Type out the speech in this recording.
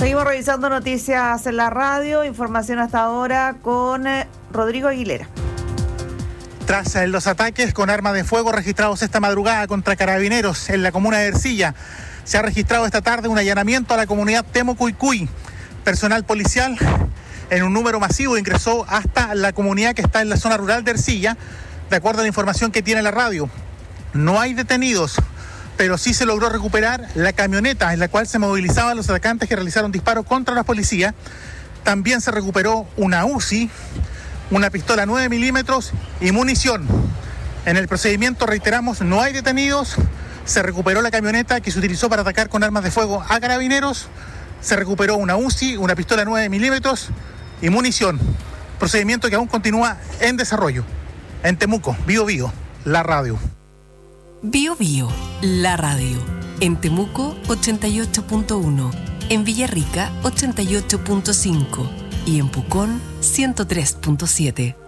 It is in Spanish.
Seguimos revisando noticias en la radio, información hasta ahora con Rodrigo Aguilera. Tras los ataques con armas de fuego registrados esta madrugada contra carabineros en la comuna de Ercilla, se ha registrado esta tarde un allanamiento a la comunidad Temocuycuy. Personal policial en un número masivo ingresó hasta la comunidad que está en la zona rural de Ercilla, de acuerdo a la información que tiene la radio. No hay detenidos, pero sí se logró recuperar la camioneta en la cual se movilizaban los atacantes que realizaron disparos contra la policía. También se recuperó una UCI, una pistola 9 milímetros y munición. En el procedimiento, reiteramos, no hay detenidos. Se recuperó la camioneta que se utilizó para atacar con armas de fuego a carabineros. Se recuperó una UCI, una pistola 9 milímetros y munición. Procedimiento que aún continúa en desarrollo. En Temuco, Bío Bío, la radio. Bío Bío, la radio. En Temuco, 88.1. En Villarrica, 88.5. Y en Pucón, 103.7.